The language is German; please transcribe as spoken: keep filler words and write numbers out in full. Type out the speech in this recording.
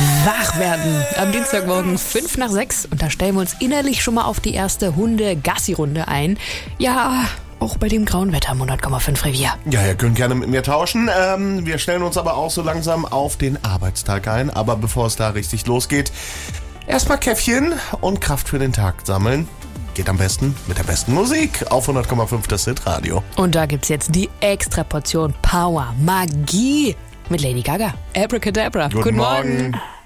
Wach werden. Am Dienstagmorgen fünf nach sechs. Und da stellen wir uns innerlich schon mal auf die erste Hunde-Gassi-Runde ein. Ja, auch bei dem grauen Wetter im hundert Komma fünf Revier. Ja, ihr könnt gerne mit mir tauschen. Ähm, wir stellen uns aber auch so langsam auf den Arbeitstag ein. Aber bevor es da richtig losgeht, erstmal Käffchen und Kraft für den Tag sammeln. Geht am besten mit der besten Musik auf hundert Komma fünf das Hit-Radio. Und da gibt's jetzt die extra Portion Power, Magie mit Lady Gaga. Abracadabra. Guten, Guten Morgen. Morgen.